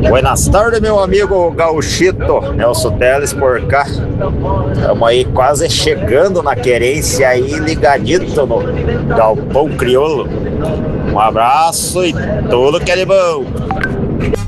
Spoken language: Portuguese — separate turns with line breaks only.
Buenas tardes, meu amigo Gauchito, Nelson Teles por cá. Estamos aí quase chegando na querência aí, ligadito no Galpão Crioulo. Um abraço e tudo que é de bom.